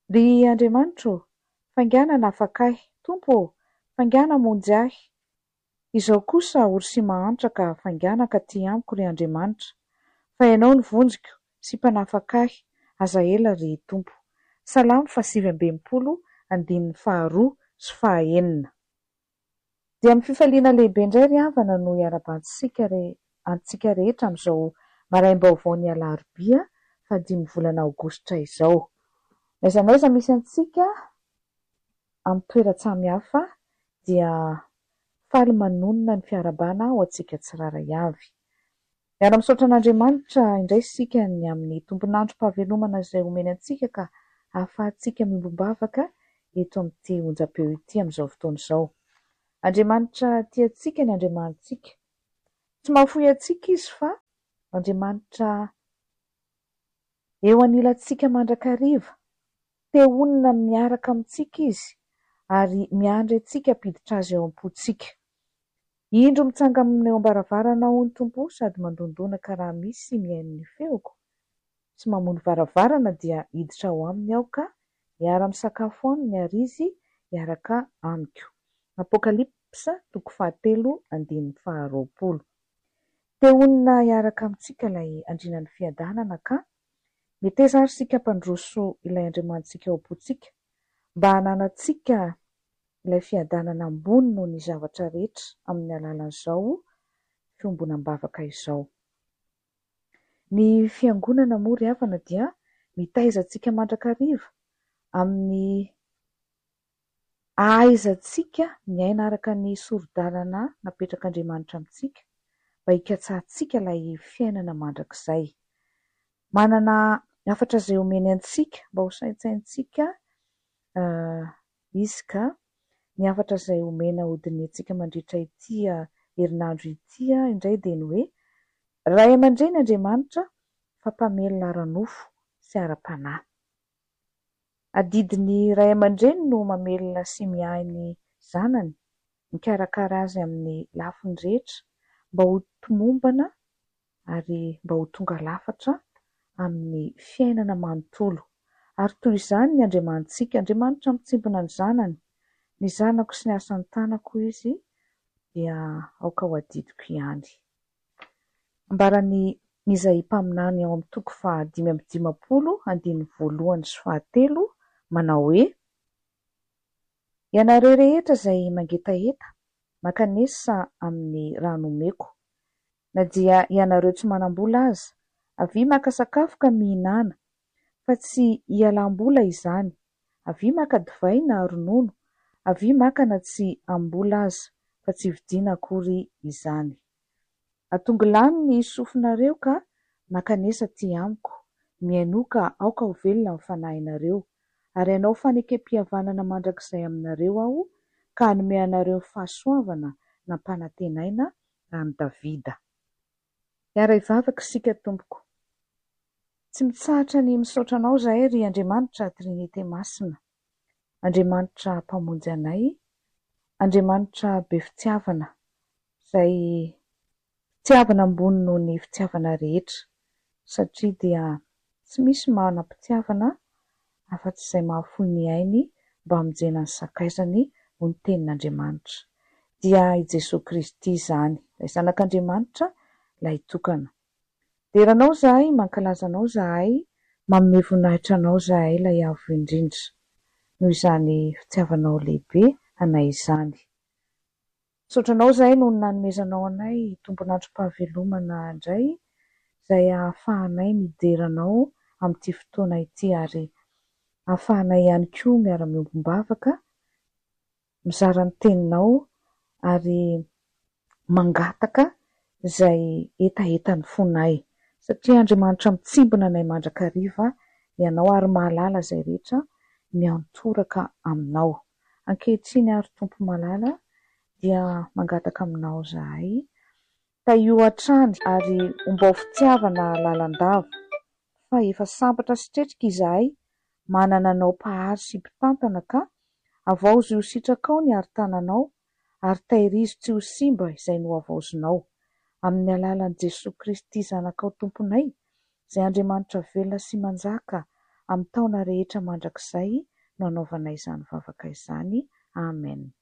Ry Andriamanitro, fainganana afakay, Tompo, faingana monjy ahy. Izao kosa ory sy mahantra ka faingana ka ty amiko ry Andriamanitra. Fa ianao ny vonjiko sy mpanafakay, aza ela ry Tompo. Salamo 8:2 sy 9. Dia amin'ny fifaliana lehibe indray ry havana no antsika rehetra amin'izao maraim-baovaon'ny Alarobia 5 volana Aogositra izao. Aiza n'aiza misy antsika amin'ny toeran-tsamihafa dia faly manonona ny fiarabana ho antsika tsiraray avy. Miara misaotra an'Andriamanitra indray isika ny amin'ny tompon'androm-pahavelomana izay omeny antsika ka ahafahantsika miombom-bavaka eto amin'ity onjam-peo ity amin'izao fotoana izao. Andriamanitra tiantsika ny Andriamanitsika. Tsy mahafoy antsika izy fa Andriamanitra eo anilantsika mandrakariva. Te honina miaraka amintsika izy ary miandry antsika hampiditra azy eo am-pontsika. Indro mitsanga amin'ny eo am-baravarana ho ny Tompo sady mandondona ka raha misy mihaino ny feoko. Tsy mamono varavarana dia hiditra ao aminy aho ka hiara-misakafo aminy ary izy hiaraka amiko. Apokalipsa 7:1-20. Te honina hiaraka amintsika ilay andrinan'ny fiadanana ka miteza ary sika mpandroso ilay Andriamanitsika ao am-pontsika mba hananantsika ilay fiadanana ambony noho ny zavatra rehetra amin'ny alalan'izao fiombonam-bavaka izao. Ny fiangonana moa ry havana dia mitaizantsika mandrakariva amin'ny ahaizantsika miaina araka ny soro-dalana napetrak'Andriamanitra amintsika mba hikatsahantsika ilay fiainana mandrakizay. Manana hafatra izay omeny antsika mba ho saintsaintsika izy ka ny hafatra izay omena hodiny antsika mandritra ity herinandro ity indray dia ny hoe Ray aman-dreny Andriamanitra fampamelona ara-nofo sy ara-panahy. Adidiny Ray aman-dreny no mamelona sy miahy ny zanany, mikarakara azy amin'ny lafiny rehetra mba ho tomombana ary mba ho tonga lafatra amin'ny fiainana manontolo. Ary toy izany ny Andriamanitsika, Andriamanitra mitsimbona ny zanany. Ny zanako sy ny asan'ny tanako izy dia aoka ho adidiko ihany. Ambaran'ny Izay mpaminany ao amin'ny 5:20-9 manao hoe: ianareo rehetra izay mangetaheta makanesa amin'ny rano omeko, na dia ianareo tsy manam-bola aza, avy maka sakafo ka mihinana, fa tsy hialam-bola izany, avy maka divay na ronono, avy maka na tsy am-bola aza, fa tsy vidiana akory izany. Atongilany ny sofinareo ka makanesa ty amiko, miaino ka aoka ho velona amin'ny fanahinareo, ary anao fanekem-pihavanana mandrakizay aminareo aho ka hanome anareo fahasoavana nampanantenaina any Davida. Hiara hivavaka isika Tompoko. Tsy mitsahatra ny misaotra anao izahay ry Andriamanitra Trinité Masina, Andriamanitra mpamonjy anay, Andriamanitra be fitiavana, izay fitiavana ambony noho ny fitiavana rehetra, satria dia tsy misy manam-pitiavana afa-tsy izay mahafoy ny ainy mba hamonjena ny sakaizany ho ny tenin'Andriamanitra. Dia i Jesosy Kristy izany, ilay zanak'Andriamanitra, ilay tokana. Deranao izahay, mankalaza anao izahay, manome voninahitra anao izahay ilay avo indrindra, noho izany fitiavanao lehibe anay izany. Misaotranao izahay noho ny nanomezanao anay tompon'androm-pahavelomana indray, izay ahafahanay mideranao amin'ity fotoana ity ary ahafahanay ihany koa miara-miombom-bavaka, mizara ny teninao ary mangataka izay etaetan'ny fonay. Satria Andriamanitra mitsimbona anay mandrakariva ianao ary mahalala izay rehetra miantoraka aminao. Ankehitriny ary Tompo malala dia mangataka aminao izahay taio hatrany ary mba ho fitiavana lalandava, fa efa sambatra sy tretrika izahay manana anao pahary sy mpitantana ka avaozy ho sitrakao ny aro-tananao ary tahirizo tsy ho simba izay no avaozinao. Amin'ny alalan'i Jesosy Kristy zanakao Tomponay, izay Andriamanitra velona sy manjaka amin'ny taona rehetra mandrakizay no anaovana izany vavaka izany. Amen.